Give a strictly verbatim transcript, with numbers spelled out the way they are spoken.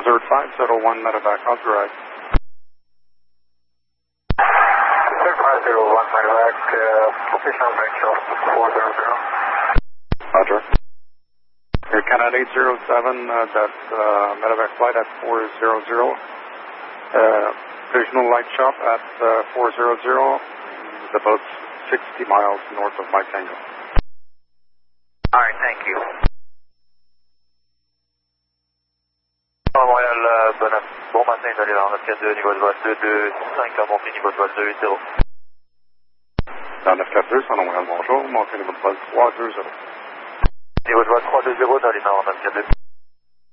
Desert five zero one medevac, how's your ride? Desert five zero one medevac, uh, position range of four zero zero. Roger. Air Canada eight zero seven, uh, that's uh, medevac flight at four zero zero. Uh, visual light shop at uh, four zero zero, about sixty miles north of Mike Tango. Alright, thank you. Montréal, euh, bon, bon matin, d'aller dans neuf quatre deux, niveau de vol deux deux cinq, à monter niveau de vol deux huit zéro. Dans neuf quatre deux, San Montréal, bonjour, montez niveau de vol trois deux zéro. Niveau de vol trois deux zéro, d'aller dans neuf quatre deux.